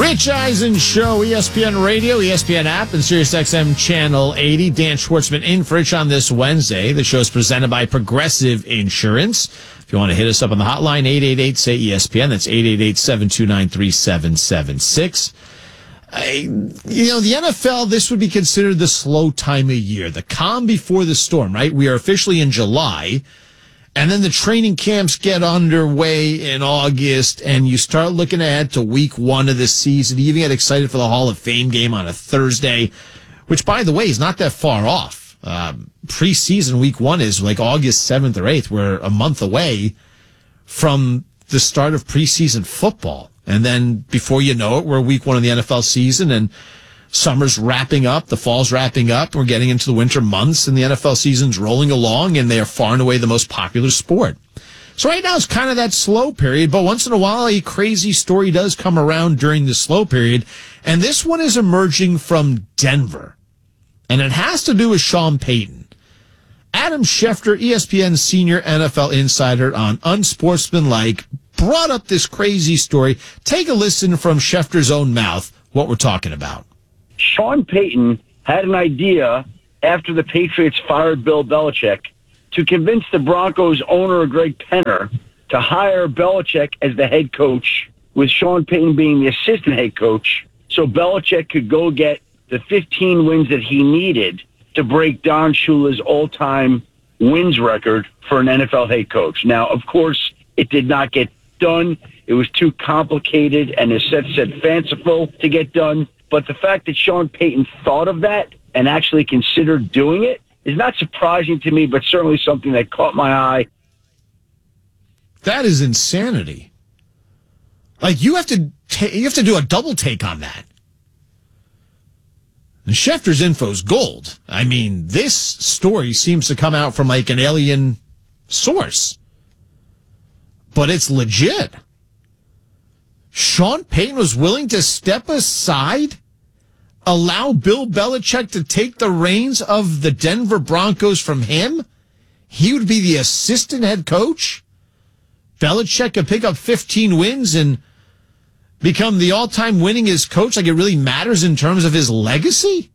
Rich Eisen Show, ESPN Radio, ESPN app, and SiriusXM Channel 80. Dan Schwartzman in for Rich on this Wednesday. The show is presented by Progressive Insurance. If you want to hit us up on the hotline, 888-SAY-ESPN. That's 888-729-3776. The NFL, this would be considered the slow time of year, the calm before the storm, right? We are officially in July. And then the training camps get underway in August, and you start looking ahead to week one of the season. You even get excited for the Hall of Fame game on a Thursday, which, by the way, is not that far off. Preseason week one is like August 7th or 8th. We're a month away from the start of preseason football. And then before you know it, we're week one of the NFL season, and summer's wrapping up, the fall's wrapping up, we're getting into the winter months, and the NFL season's rolling along, and they are far and away the most popular sport. So right now it's kind of that slow period, but once in a while a crazy story does come around during the slow period, and this one is emerging from Denver, and it has to do with Sean Payton. Adam Schefter, ESPN senior NFL insider on Unsportsmanlike, brought up this crazy story. Take a listen from Schefter's own mouth, what we're talking about. Sean Payton had an idea after the Patriots fired Bill Belichick to convince the Broncos owner, Greg Penner, to hire Belichick as the head coach, with Sean Payton being the assistant head coach, so Belichick could go get the 15 wins that he needed to break Don Shula's all-time wins record for an NFL head coach. Now, of course, it did not get done. It was too complicated and, as Seth said, fanciful to get done. But the fact that Sean Payton thought of that and actually considered doing it is not surprising to me, but certainly something that caught my eye. That is insanity. Like, you have to do a double take on that. And Schefter's info's gold. I mean, this story seems to come out from like an alien source, but it's legit. Sean Payton was willing to step aside, allow Bill Belichick to take the reins of the Denver Broncos from him. He would be the assistant head coach. Belichick could pick up 15 wins and become the all-time winningest coach, like it really matters in terms of his legacy.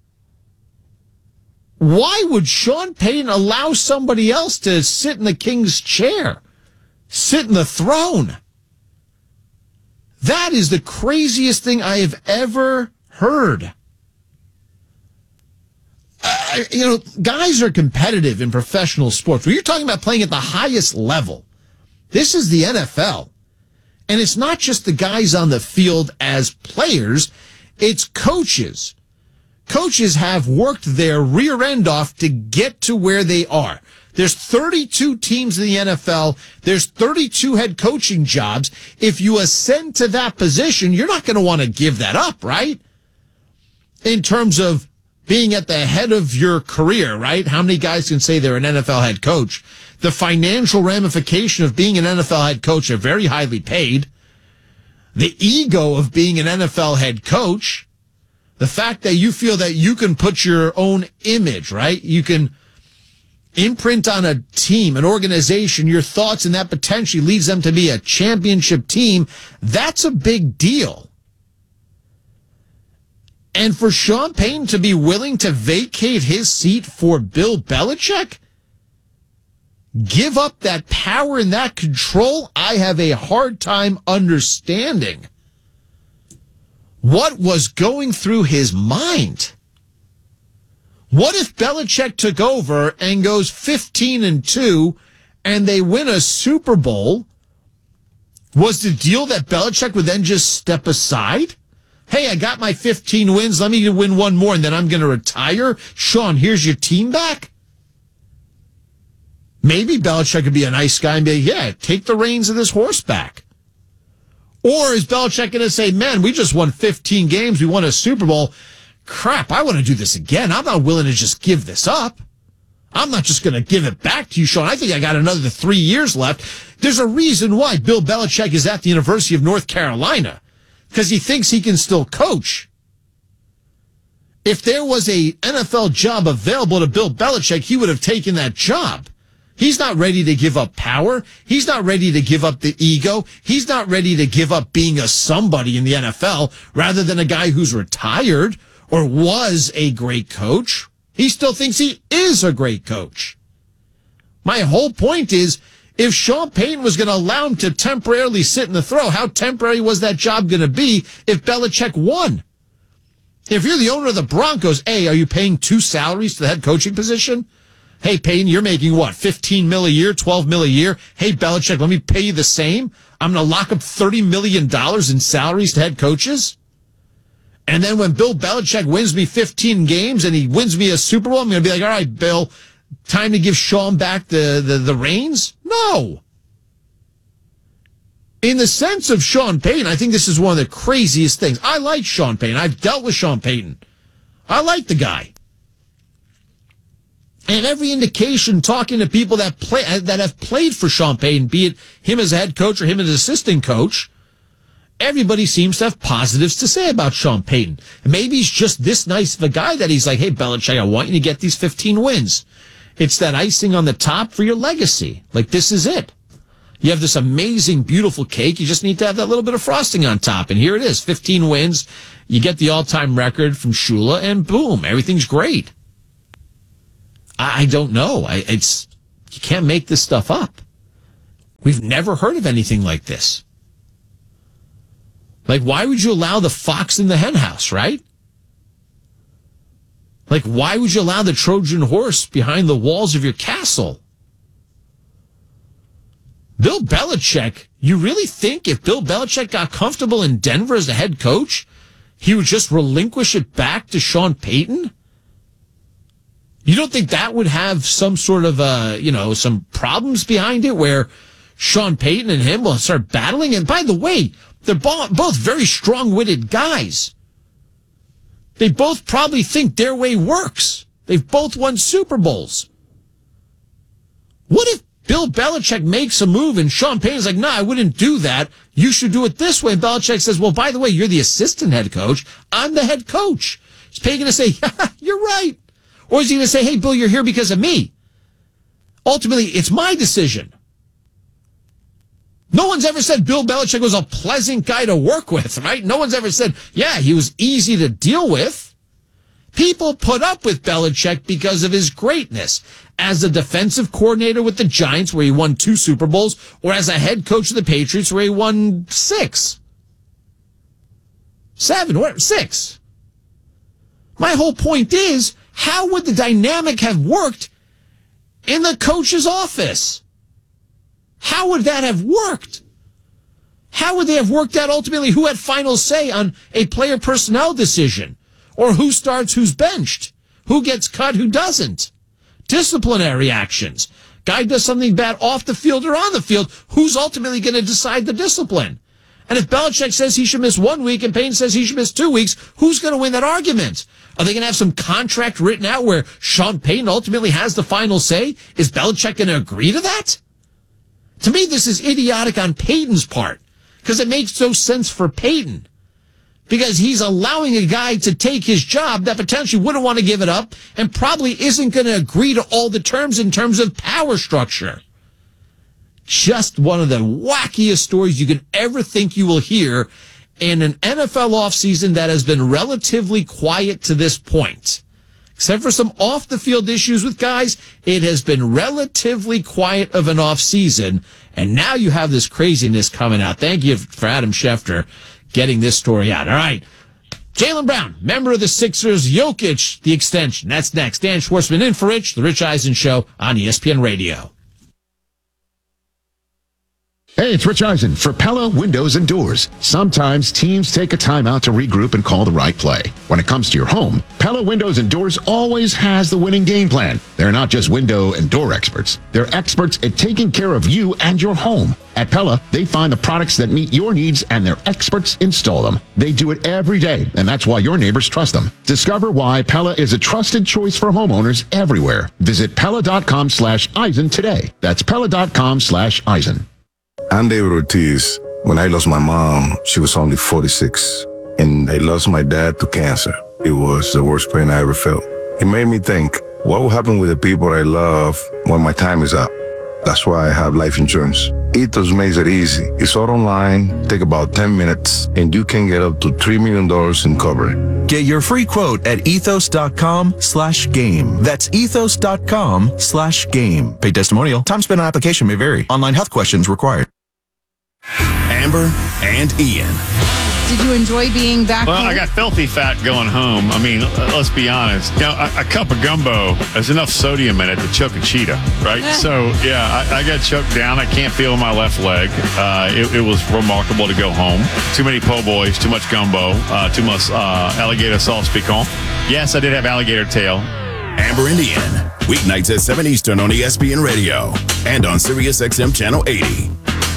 Why would Sean Payton allow somebody else to sit in the king's chair, sit in the throne? That is the craziest thing I have ever heard. Guys are competitive in professional sports. When you're talking about playing at the highest level, this is the NFL. And it's not just the guys on the field as players, it's coaches. Coaches have worked their rear end off to get to where they are. There's 32 teams in the NFL. There's 32 head coaching jobs. If you ascend to that position, you're not going to want to give that up, right? In terms of being at the head of your career, right? How many guys can say they're an NFL head coach? The financial ramification of being an NFL head coach are very highly paid. The ego of being an NFL head coach, the fact that you feel that you can put your own image, right? You can imprint on a team, an organization, your thoughts, and that potentially leads them to be a championship team. That's a big deal. And for Sean Payton to be willing to vacate his seat for Bill Belichick, give up that power and that control, I have a hard time understanding what was going through his mind. What if Belichick took over and goes 15-2 and they win a Super Bowl? Was the deal that Belichick would then just step aside? Hey, I got my 15 wins. Let me win one more and then I'm going to retire. Sean, here's your team back. Maybe Belichick could be a nice guy and be, yeah, take the reins of this horse back. Or is Belichick going to say, man, we just won 15 games. We won a Super Bowl. Crap, I want to do this again. I'm not willing to just give this up. I'm not just going to give it back to you, Sean. I think I got another 3 years left. There's a reason why Bill Belichick is at the University of North Carolina, because he thinks he can still coach. If there was a NFL job available to Bill Belichick, he would have taken that job. He's not ready to give up power. He's not ready to give up the ego. He's not ready to give up being a somebody in the NFL rather than a guy who's retired or was a great coach. He still thinks he is a great coach. My whole point is, if Sean Payton was going to allow him to temporarily sit in the throne, how temporary was that job going to be if Belichick won? If you're the owner of the Broncos, A, are you paying 2 salaries to the head coaching position? Hey, Payton, you're making what, $15 million a year, $12 million a year? Hey, Belichick, let me pay you the same. I'm going to lock up $30 million in salaries to head coaches. And then when Bill Belichick wins me 15 games and he wins me a Super Bowl, I'm going to be like, all right, Bill, time to give Sean back the reins? No. In the sense of Sean Payton, I think this is one of the craziest things. I like Sean Payton. I've dealt with Sean Payton. I like the guy. And every indication talking to people that have played for Sean Payton, be it him as a head coach or him as an assistant coach, everybody seems to have positives to say about Sean Payton. And maybe he's just this nice of a guy that he's like, hey, Belichick, I want you to get these 15 wins. It's that icing on the top for your legacy. Like, this is it. You have this amazing, beautiful cake. You just need to have that little bit of frosting on top. And here it is, 15 wins. You get the all-time record from Shula, and boom, everything's great. I don't know. You can't make this stuff up. We've never heard of anything like this. Like, why would you allow the fox in the hen house, right? Like, why would you allow the Trojan horse behind the walls of your castle? Bill Belichick, you really think if Bill Belichick got comfortable in Denver as the head coach, he would just relinquish it back to Sean Payton? You don't think that would have some sort of, some problems behind it where Sean Payton and him will start battling? And by the way, they're both very strong-witted guys. They both probably think their way works. They've both won Super Bowls. What if Bill Belichick makes a move and Sean Payton's like, no, I wouldn't do that. You should do it this way. And Belichick says, well, by the way, you're the assistant head coach. I'm the head coach. Is Payton going to say, yeah, you're right? Or is he going to say, hey, Bill, you're here because of me? Ultimately, it's my decision. No one's ever said Bill Belichick was a pleasant guy to work with, right? No one's ever said, yeah, he was easy to deal with. People put up with Belichick because of his greatness as a defensive coordinator with the Giants, where he won 2 Super Bowls, or as a head coach of the Patriots, where he won 6. My whole point is, how would the dynamic have worked in the coach's office? How would that have worked? How would they have worked out ultimately who had final say on a player personnel decision? Or who starts, who's benched? Who gets cut, who doesn't? Disciplinary actions. Guy does something bad off the field or on the field. Who's ultimately going to decide the discipline? And if Belichick says he should miss 1 week and Payton says he should miss 2 weeks, who's going to win that argument? Are they going to have some contract written out where Sean Payton ultimately has the final say? Is Belichick going to agree to that? To me, this is idiotic on Payton's part because it makes no sense for Payton. Because he's allowing a guy to take his job that potentially wouldn't want to give it up and probably isn't going to agree to all the terms in terms of power structure. Just one of the wackiest stories you could ever think you will hear in an NFL offseason that has been relatively quiet to this point. Except for some off-the-field issues with guys, it has been relatively quiet of an offseason. And now you have this craziness coming out. Thank you for Adam Schefter getting this story out. All right. Jaylen Brown, member of the Sixers, Jokic, the extension. That's next. Dan Schwartzman in for Rich, The Rich Eisen Show on ESPN Radio. Hey, it's Rich Eisen for Pella Windows and Doors. Sometimes teams take a time out to regroup and call the right play. When it comes to your home, Pella Windows and Doors always has the winning game plan. They're not just window and door experts. They're experts at taking care of you and your home. At Pella, they find the products that meet your needs and their experts install them. They do it every day, and that's why your neighbors trust them. Discover why Pella is a trusted choice for homeowners everywhere. Visit Pella.com/Eisen today. That's Pella.com/Eisen. I'm David Ortiz. When I lost my mom, she was only 46. And I lost my dad to cancer. It was the worst pain I ever felt. It made me think, what will happen with the people I love when my time is up? That's why I have life insurance. Ethos makes it easy. It's all online, take about 10 minutes, and you can get up to $3 million in coverage. Get your free quote at ethos.com/game. That's ethos.com/game. Paid testimonial. Time spent on application may vary. Online health questions required. Amber and Ian. Did you enjoy being back Well, home? I got filthy fat going home. I mean, let's be honest. You know, a cup of gumbo, there's enough sodium in it to choke a cheetah, right? So, yeah, I got choked down. I can't feel my left leg. It was remarkable to go home. Too many po' boys, too much gumbo, too much alligator sauce piquant. Yes, I did have alligator tail. Amber and Ian. Weeknights at 7 Eastern on ESPN Radio and on Sirius XM Channel 80.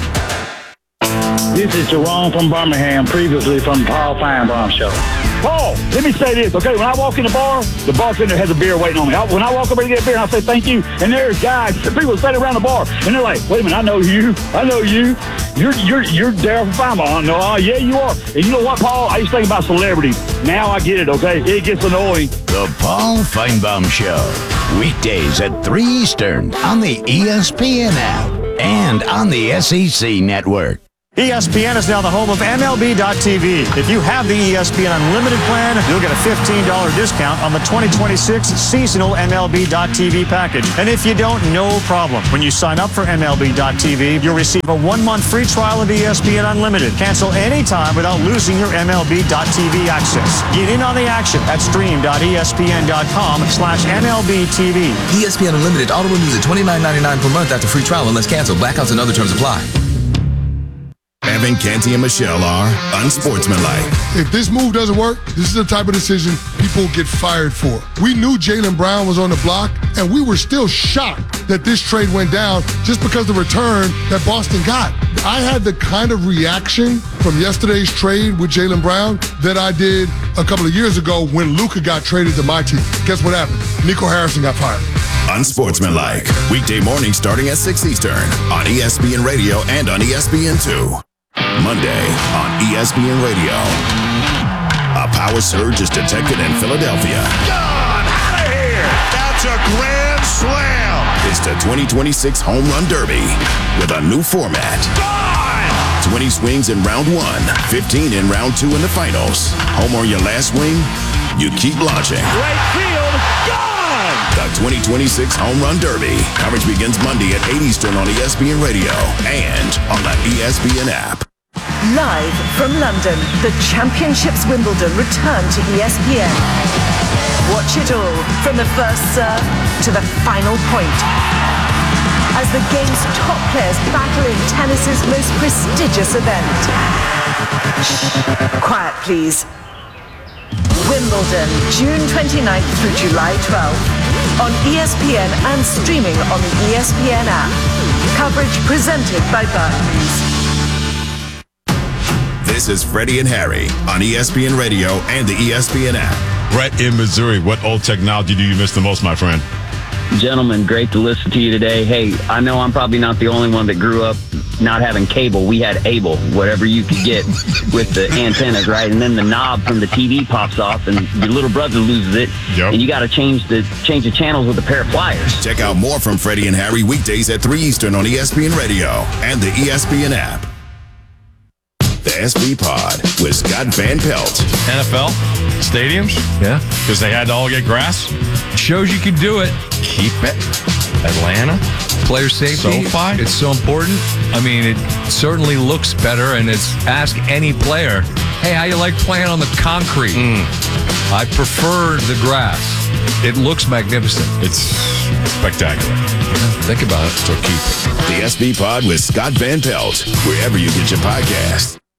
This is Jerome from Birmingham, previously from the Paul Feinbaum Show. Paul, let me say this, okay? When I walk in the bartender has a beer waiting on me. When I walk over to get a beer, and I say thank you, and there's guys, people standing around the bar, and they're like, wait a minute, I know you. You're Daryl Feinbaum. No, yeah, you are. And you know what, Paul? I used to think about celebrities. Now I get it, okay? It gets annoying. The Paul Feinbaum Show. Weekdays at 3 Eastern on the ESPN app and on the SEC Network. ESPN is now the home of MLB.tv. If you have the ESPN Unlimited plan, you'll get a $15 discount on the 2026 seasonal MLB.tv package. And if you don't, no problem. When you sign up for MLB.tv, you'll receive a 1-month free trial of ESPN Unlimited. Cancel anytime without losing your MLB.tv access. Get in on the action at stream.espn.com/MLBTV. ESPN Unlimited auto renews at $29.99 per month after free trial unless canceled. Blackouts and other terms apply. Evan, Canty, and Michelle are unsportsmanlike. If this move doesn't work, this is the type of decision people get fired for. We knew Jaylen Brown was on the block, and we were still shocked that this trade went down just because of the return that Boston got. I had the kind of reaction from yesterday's trade with Jaylen Brown that I did a couple of years ago when Luka got traded to my team. Guess what happened? Nico Harrison got fired. Unsportsmanlike. Weekday morning starting at 6 Eastern on ESPN Radio and on ESPN2. Monday on ESPN Radio. A power surge is detected in Philadelphia. Gone out of here. That's a grand slam. It's the 2026 Home Run Derby with a new format. Gone. 20 swings in round 1, 15 in round 2 in the finals. Home or your last swing, you keep launching. Right field. Gone. The 2026 Home Run Derby. Coverage begins Monday at 8 Eastern on ESPN Radio and on the ESPN app. Live from London, the Championships Wimbledon return to ESPN. Watch it all from the first serve to the final point. As the game's top players battle in tennis's most prestigious event. Shh, quiet please. Wimbledon, June 29th through July 12th. On ESPN and streaming on the ESPN app. Coverage presented by Barclays. This is Freddie and Harry on ESPN Radio and the ESPN app. Brett in Missouri, what old technology do you miss the most, my friend? Gentlemen, great to listen to you today. Hey, I know I'm probably not the only one that grew up not having cable. We had Able, whatever you could get with the antennas, right? And then the knob from the TV pops off and your little brother loses it. Yep. And you got to change the channels with a pair of pliers. Check out more from Freddie and Harry weekdays at 3 Eastern on ESPN Radio and the ESPN app. The SB Pod with Scott Van Pelt. NFL stadiums, yeah, because they had to all get grass. Shows you can do it. Keep it. Atlanta, player safety. SoFi. It's so important. I mean, it certainly looks better, and it's ask any player, hey, how you like playing on the concrete? I prefer the grass. It looks magnificent. It's spectacular. Think about it. So keep it. The SB Pod with Scott Van Pelt, wherever you get your podcasts.